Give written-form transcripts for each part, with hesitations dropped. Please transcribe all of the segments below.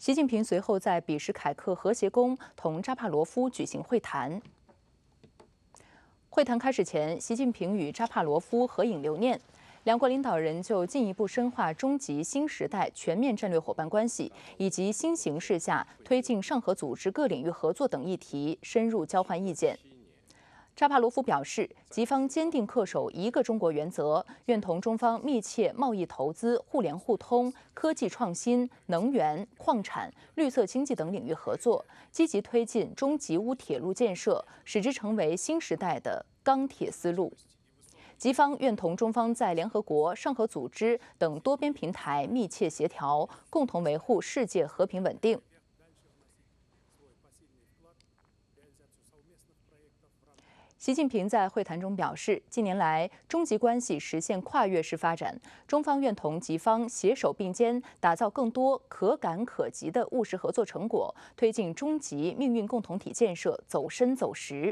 习近平随后在比什凯克和谐宫同扎帕罗夫举行会谈。会谈开始前，习近平与扎帕罗夫合影留念。两国领导人就进一步深化中极新时代全面战略伙伴关系以及新形势下推进上合组织各领域合作等议题深入交换意见。扎帕罗夫表示，吉方坚定恪守一个中国原则，愿同中方密切贸易投资、互联互通、科技创新、能源、矿产、绿色经济等领域合作，积极推进中吉乌铁路建设，使之成为新时代的钢铁丝路。吉方愿同中方在联合国、上合组织等多边平台密切协调，共同维护世界和平稳定。习近平在会谈中表示，近年来中吉关系实现跨越式发展，中方愿同吉方携手并肩，打造更多可感可及的务实合作成果，推进中吉命运共同体建设走深走实。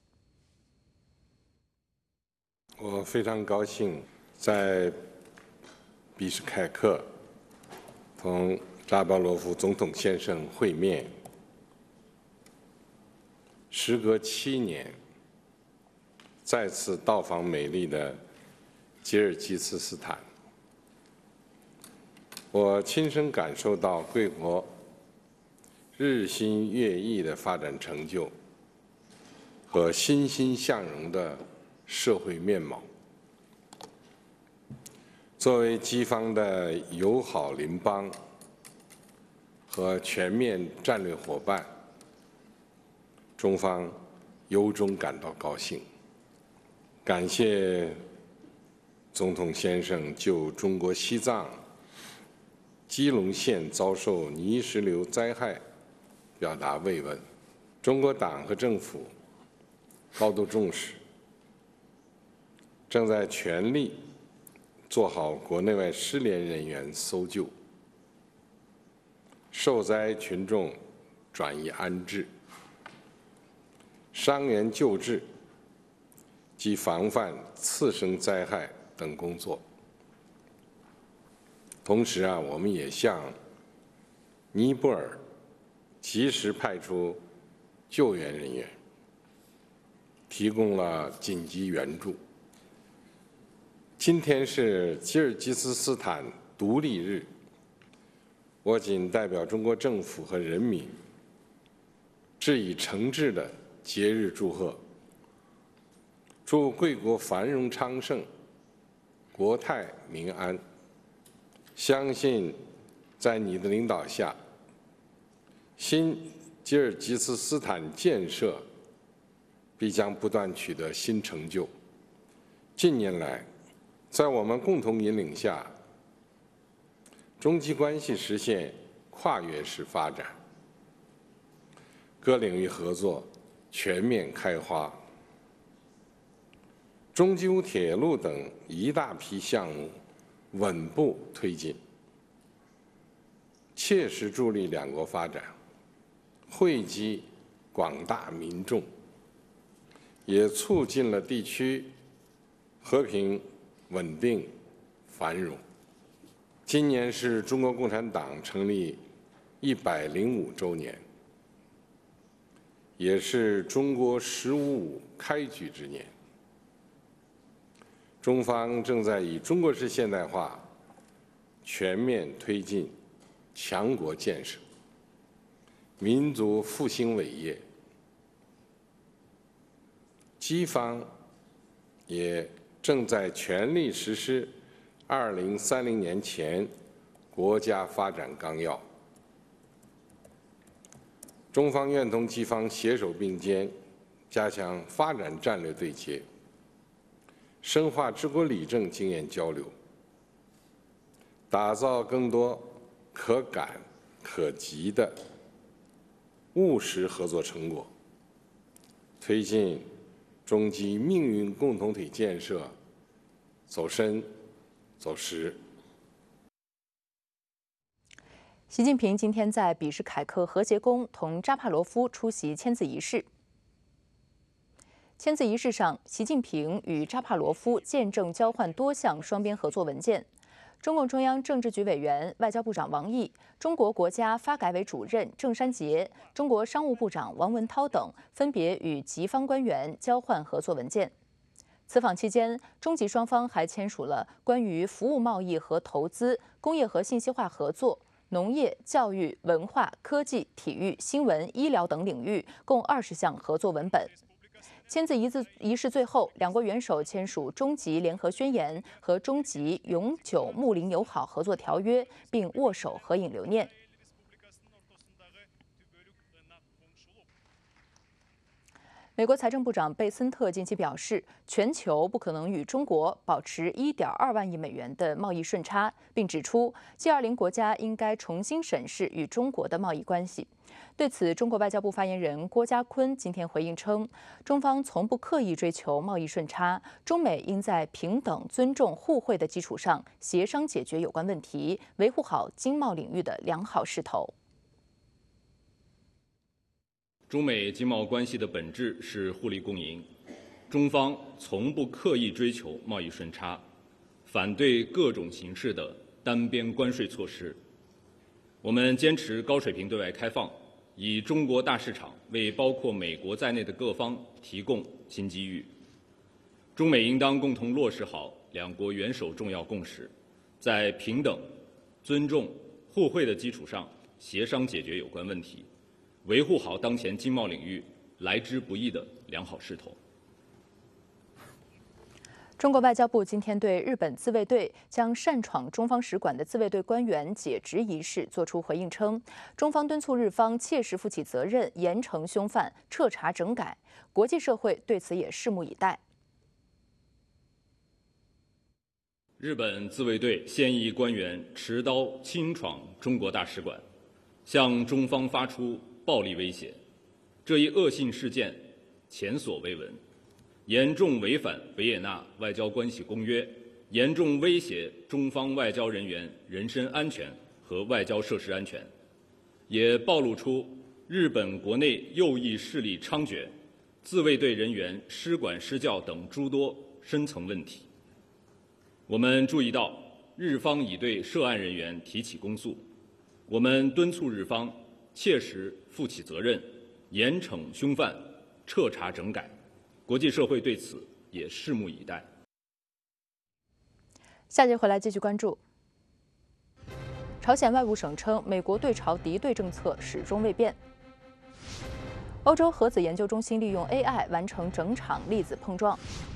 我非常高兴在比什凯克同扎巴罗夫总统先生会面。时隔7年，再次到访美丽的吉尔吉斯斯坦，我亲身感受到贵国日新月异的发展成就和欣欣向荣的社会面貌。作为吉方的友好邻邦和全面战略伙伴，中方由衷感到高兴。感谢总统先生就中国西藏基隆县遭受泥石流灾害表达慰问。中国党和政府高度重视，正在全力做好国内外失联人员搜救、受灾群众转移安置、伤员救治及防范次生灾害等工作。同时我们也向尼泊尔及时派出救援人员，提供了紧急援助。今天是吉尔吉斯斯坦独立日，我谨代表中国政府和人民致以诚挚的节日祝贺，祝贵国繁荣昌盛，国泰民安。相信在你的领导下，新吉尔吉斯斯坦建设必将不断取得新成就。近年来，在我们共同引领下，中吉关系实现跨越式发展，各领域合作全面开花，中吉乌铁路等一大批项目稳步推进，切实助力两国发展，惠及广大民众，也促进了地区和平、稳定、繁荣。今年是中国共产党成立105周年，也是中国“15+5”开局之年。中方正在以中国式现代化全面推进强国建设、民族复兴伟业。吉方也正在全力实施2030年前国家发展纲要。中方愿同吉方携手并肩，加强发展战略对接，深化治国理政经验交流，打造更多可感可及的务实合作成果，推进中吉命运共同体建设走深走实。 习近平今天在比什凯克和谐宫同扎帕罗夫出席签字仪式。签字仪式上，习近平与扎帕罗夫见证交换多项双边合作文件。 中共中央政治局委员、外交部长王毅、中国国家发改委主任郑山杰、中国商务部长王文涛等分别与吉方官员交换合作文件。此访期间，中吉双方还签署了关于服务贸易和投资、工业和信息化合作、农业、教育、文化、科技、体育、新闻、医疗等领域共20项合作文本。签字仪式最后，两国元首签署中吉联合宣言和中吉永久睦邻友好合作条约，并握手合影留念。美国财政部长贝森特近期表示，全球不可能与中国保持1.2万亿美元的贸易顺差，并指出 G20 国家应该重新审视与中国的贸易关系。对此，中国外交部发言人郭家坤今天回应称，中方从不刻意追求贸易顺差，中美应在平等、尊重、互惠的基础上协商解决有关问题，维护好经贸领域的良好势头。 中美经贸关系的本质是互利共赢，中方从不刻意追求贸易顺差，反对各种形式的单边关税措施。我们坚持高水平对外开放，以中国大市场为包括美国在内的各方提供新机遇。中美应当共同落实好两国元首重要共识，在平等、尊重、互惠的基础上协商解决有关问题，维护好当前经贸领域来之不易的良好势头。 中国外交部今天对日本自卫队将擅闯中方使馆的自卫队官员解职一事作出回应称，中方敦促日方切实负起责任，严惩凶犯，彻查整改。国际社会对此也拭目以待。 日本自卫队现役官员持刀侵闯中国大使馆，向中方发出暴力威胁，这一恶性事件前所未闻，严重违反维也纳外交关系公约，严重威胁中方外交人员人身安全和外交设施安全，也暴露出日本国内右翼势力猖獗、自卫队人员失管失教等诸多深层问题。我们注意到，日方已对涉案人员提起公诉，我们敦促日方切实负起责任，严惩凶犯，彻查整改。国际社会对此也拭目以待。 下节回来继续关注。朝鲜外务省称，美国对朝敌对政策始终未变。欧洲核子研究中心利用 AI 完成整场粒子碰撞。